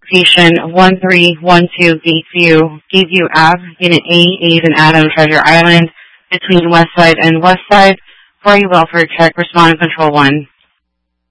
Location 1312 Gazeview Ave, Unit A, A's and Adam, Treasure Island, between West Side and West Side. For a welfare check, respond to Control 1.